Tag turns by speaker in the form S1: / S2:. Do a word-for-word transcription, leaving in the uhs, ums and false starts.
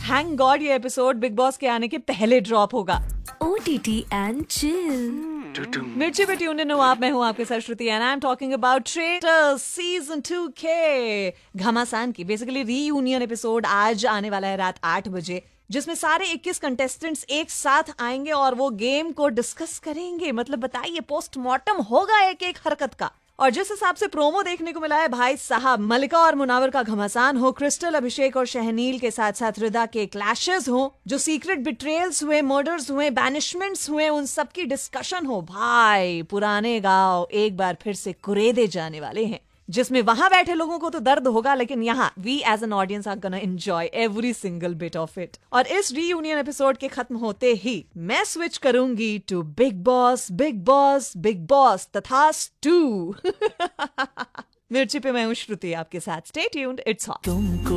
S1: Thank God ये episode big boss के आने के पहले ड्रॉप होगा।
S2: O T T and chill.
S1: मिर्ची पे ट्यून इन हो आप, मैं हूँ आपके साथ श्रुति and I am talking about traitors season two के घमासान की बेसिकली रीयूनियन एपिसोड आज आने वाला है रात आठ बजे, जिसमें सारे इक्कीस कंटेस्टेंट्स एक साथ आएंगे और वो गेम को डिस्कस करेंगे। मतलब बताइए, पोस्टमार्टम होगा एक एक हरकत का। और जिस हिसाब से प्रोमो देखने को मिला है भाई साहब, मलिका और मुनावर का घमासान हो, क्रिस्टल, अभिषेक और शहनील के साथ साथ रिदा के क्लैशेस हो, जो सीक्रेट बिट्रेयल्स हुए, मर्डर्स हुए, बैनिशमेंट्स हुए, उन सब की डिस्कशन हो। भाई पुराने गांव एक बार फिर से कुरेदे जाने वाले हैं, जिसमें वहां बैठे लोगों को तो दर्द होगा, लेकिन यहाँ we as an audience are gonna enjoy every single bit of it. और इस रीयूनियन एपिसोड के खत्म होते ही मैं स्विच करूंगी to big boss, big boss, big boss तथास्तु। मिर्ची पे मैं हूँ श्रुति आपके साथ। Stay tuned, it's hot.
S2: तुमको